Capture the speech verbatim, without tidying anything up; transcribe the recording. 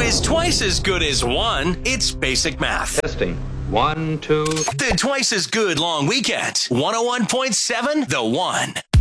is twice as good as one. It's basic math. Testing. One, two. The Twice as Good Long Weekend. one oh one point seven The One.